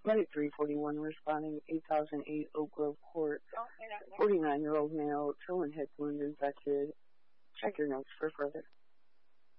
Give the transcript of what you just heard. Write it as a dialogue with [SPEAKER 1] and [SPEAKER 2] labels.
[SPEAKER 1] Medic 341 responding 8008 Oak Grove Court. 49-year-old male, toe and head wound infected. Check your notes for further.